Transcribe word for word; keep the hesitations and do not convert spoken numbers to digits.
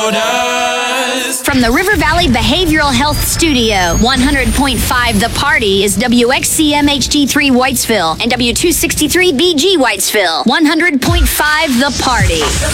From the River Valley Behavioral Health Studio, one hundred point five The Party is W X C M H D three Whitesville and W two sixty-three B G Whitesville. one hundred point five The Party.